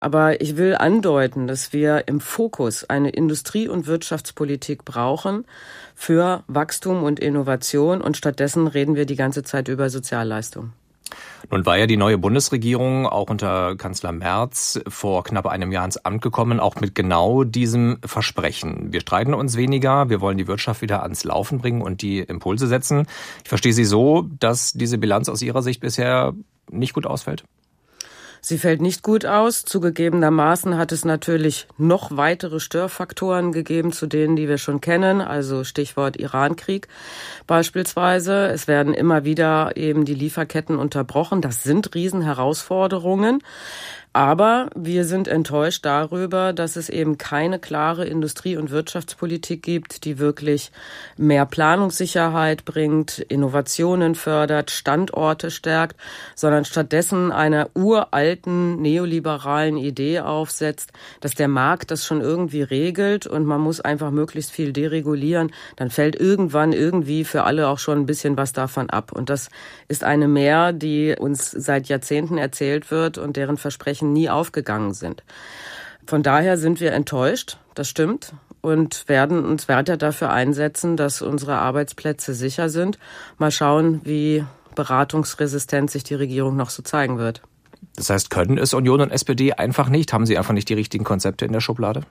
Aber ich will andeuten, dass wir im Fokus eine Industrie- und Wirtschaftspolitik brauchen für Wachstum und Innovation. Und stattdessen reden wir die ganze Zeit über Sozialleistungen. Nun war ja die neue Bundesregierung auch unter Kanzler Merz vor knapp einem Jahr ins Amt gekommen, auch mit genau diesem Versprechen. Wir streiten uns weniger, wir wollen die Wirtschaft wieder ans Laufen bringen und die Impulse setzen. Ich verstehe Sie so, dass diese Bilanz aus Ihrer Sicht bisher nicht gut ausfällt? Sie fällt nicht gut aus. Zugegebenermaßen hat es natürlich noch weitere Störfaktoren gegeben, zu denen, die wir schon kennen. Also Stichwort Irankrieg beispielsweise. Es werden immer wieder eben die Lieferketten unterbrochen. Das sind Riesenherausforderungen. Aber wir sind enttäuscht darüber, dass es eben keine klare Industrie- und Wirtschaftspolitik gibt, die wirklich mehr Planungssicherheit bringt, Innovationen fördert, Standorte stärkt, sondern stattdessen einer uralten neoliberalen Idee aufsetzt, dass der Markt das schon irgendwie regelt und man muss einfach möglichst viel deregulieren. Dann fällt irgendwann irgendwie für alle auch schon ein bisschen was davon ab. Und das ist eine Mehr, die uns seit Jahrzehnten erzählt wird und deren Versprechen nie aufgegangen sind. Von daher sind wir enttäuscht, das stimmt, und werden uns weiter dafür einsetzen, dass unsere Arbeitsplätze sicher sind. Mal schauen, wie beratungsresistent sich die Regierung noch so zeigen wird. Das heißt, können es Union und SPD einfach nicht? Haben sie einfach nicht die richtigen Konzepte in der Schublade?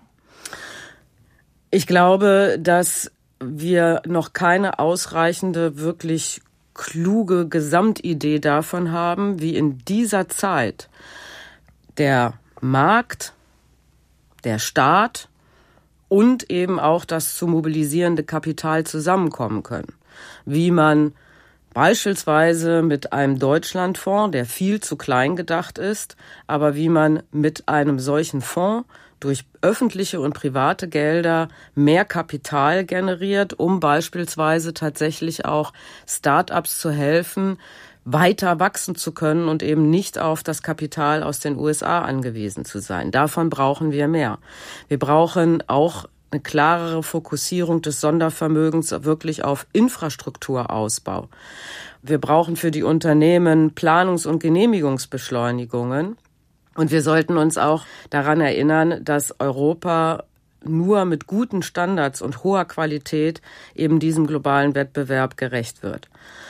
Ich glaube, dass wir noch keine ausreichende, wirklich kluge Gesamtidee davon haben, wie in dieser Zeit der Markt, der Staat und eben auch das zu mobilisierende Kapital zusammenkommen können. Wie man beispielsweise mit einem Deutschlandfonds, der viel zu klein gedacht ist, aber wie man mit einem solchen Fonds durch öffentliche und private Gelder mehr Kapital generiert, um beispielsweise tatsächlich auch Start-ups zu helfen, weiter wachsen zu können und eben nicht auf das Kapital aus den USA angewiesen zu sein. Davon brauchen wir mehr. Wir brauchen auch eine klarere Fokussierung des Sondervermögens wirklich auf Infrastrukturausbau. Wir brauchen für die Unternehmen Planungs- und Genehmigungsbeschleunigungen. Und wir sollten uns auch daran erinnern, dass Europa nur mit guten Standards und hoher Qualität eben diesem globalen Wettbewerb gerecht wird.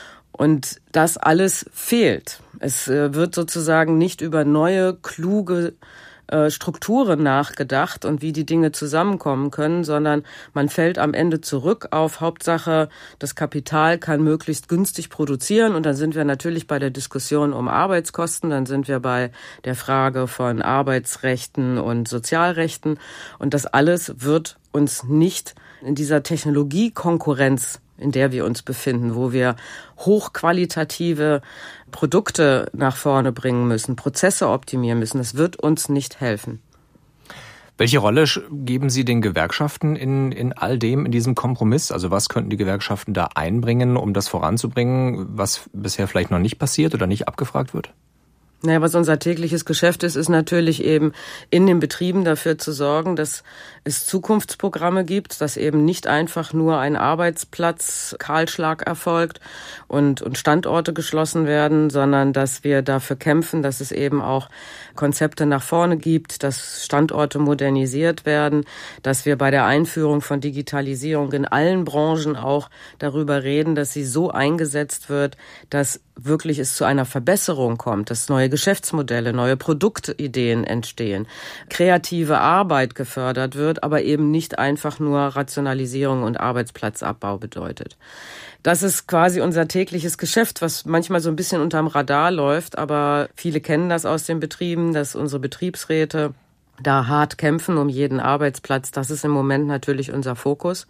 Und das alles fehlt. Es wird sozusagen nicht über neue, kluge Strukturen nachgedacht und wie die Dinge zusammenkommen können, sondern man fällt am Ende zurück auf Hauptsache, das Kapital kann möglichst günstig produzieren und dann sind wir natürlich bei der Diskussion um Arbeitskosten, dann sind wir bei der Frage von Arbeitsrechten und Sozialrechten und das alles wird uns nicht in dieser Technologiekonkurrenz, in der wir uns befinden, wo wir hochqualitative Produkte nach vorne bringen müssen, Prozesse optimieren müssen. Das wird uns nicht helfen. Welche Rolle geben Sie den Gewerkschaften in all dem, in diesem Kompromiss? Also was könnten die Gewerkschaften da einbringen, um das voranzubringen, was bisher vielleicht noch nicht passiert oder nicht abgefragt wird? Naja, was unser tägliches Geschäft ist natürlich eben in den Betrieben dafür zu sorgen, dass es Zukunftsprogramme gibt, dass eben nicht einfach nur ein Arbeitsplatz Kahlschlag erfolgt und Standorte geschlossen werden, sondern dass wir dafür kämpfen, dass es eben auch Konzepte nach vorne gibt, dass Standorte modernisiert werden, dass wir bei der Einführung von Digitalisierung in allen Branchen auch darüber reden, dass sie so eingesetzt wird, dass wirklich es zu einer Verbesserung kommt, dass neue Geschäftsmodelle, neue Produktideen entstehen, kreative Arbeit gefördert wird, aber eben nicht einfach nur Rationalisierung und Arbeitsplatzabbau bedeutet. Das ist quasi unser tägliches Geschäft, was manchmal so ein bisschen unterm Radar läuft, aber viele kennen das aus den Betrieben, dass unsere Betriebsräte da hart kämpfen um jeden Arbeitsplatz. Das ist im Moment natürlich unser Fokus.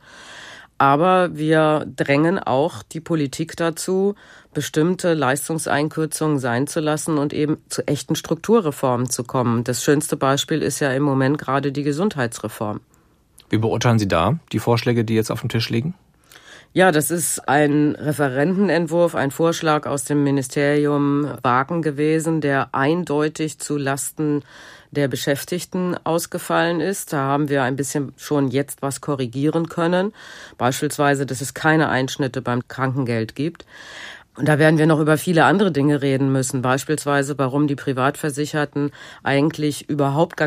Aber wir drängen auch die Politik dazu, bestimmte Leistungseinkürzungen sein zu lassen und eben zu echten Strukturreformen zu kommen. Das schönste Beispiel ist ja im Moment gerade die Gesundheitsreform. Wie beurteilen Sie da die Vorschläge, die jetzt auf dem Tisch liegen? Ja, das ist ein Referentenentwurf, ein Vorschlag aus dem Ministerium Wagen gewesen, der eindeutig zu Lasten der Beschäftigten ausgefallen ist. Da haben wir ein bisschen schon jetzt was korrigieren können. Beispielsweise, dass es keine Einschnitte beim Krankengeld gibt. Und da werden wir noch über viele andere Dinge reden müssen. Beispielsweise, warum die Privatversicherten eigentlich überhaupt gar